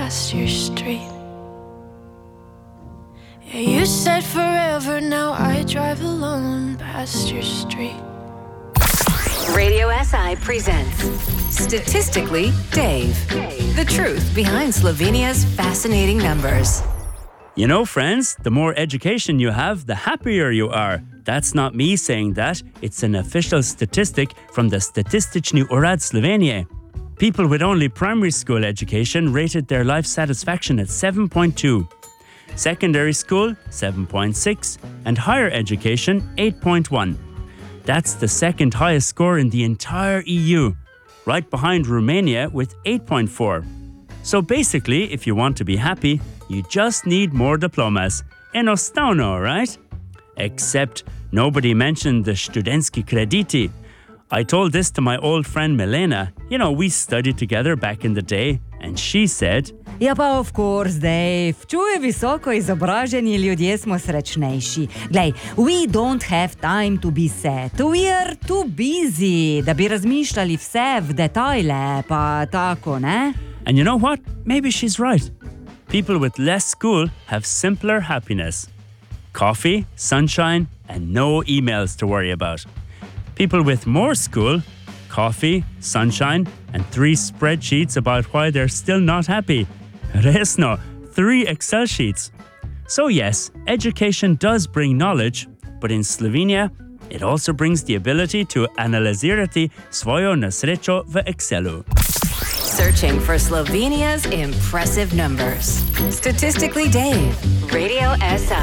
past your street. Yeah, you said forever, now I drive alone past your street. Radio SI presents Statistically Dave. The truth behind Slovenia's fascinating numbers. You know, friends, the more education you have, the happier you are. That's not me saying that. It's an official statistic from the Statistični urad Slovenije. People with only primary school education rated their life satisfaction at 7.2. Secondary school, 7.6. And higher education, 8.1. That's the second highest score in the entire EU, right behind Romania with 8.4. So basically, if you want to be happy, you just need more diplomas. Enostavno, right? Except nobody mentioned the študentski krediti. I told this to my old friend Milena. You know, we studied together back in the day, and she said, Ja pa of course, Dave. Čuje visoko izobraženi ljudje smo srečnejši. Glej, we don't have time to be sad. We are too busy, da bi razmišljali vse v detajle, pa tako, ne? And you know what? Maybe she's right. People with less school have simpler happiness. Coffee, sunshine, and no emails to worry about. People with more school, coffee, sunshine, and 3 spreadsheets about why they're still not happy. Resno, 3 Excel sheets. So yes, education does bring knowledge, but in Slovenia, it also brings the ability to analizirati svojo nesrečo v Excelu. Searching for Slovenia's impressive numbers. Statistically Dave. Radio SI.